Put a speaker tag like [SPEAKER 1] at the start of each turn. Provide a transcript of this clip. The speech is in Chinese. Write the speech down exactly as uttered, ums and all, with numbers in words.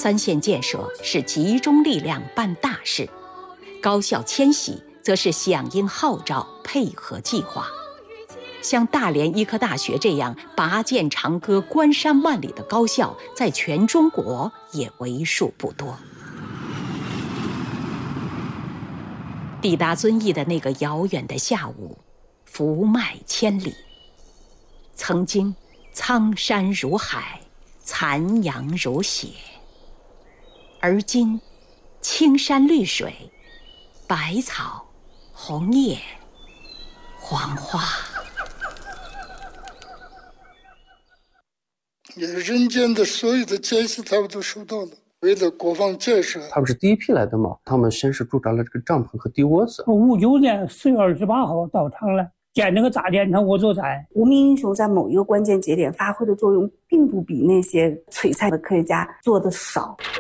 [SPEAKER 1] 三线建设是集中力量办大事，高校迁徙则是响应号召配合计划。像大连医科大学这样拔剑长歌关山万里的高校，在全中国也为数不多。抵达遵义的那个遥远的下午，福脉千里。曾经苍山如海，残阳如血，而今青山绿水，百草红叶黄花。
[SPEAKER 2] 人间的所有的艰辛他们都受到了。为了国防建设，
[SPEAKER 3] 他们是第一批来的嘛，他们先是驻扎了这个帐篷和地窝子。
[SPEAKER 4] 五九年四月二十八号到场了，建那个炸电厂我就在。
[SPEAKER 5] 无名英雄在某一个关键节点发挥的作用，并不比那些璀璨的科学家做的少。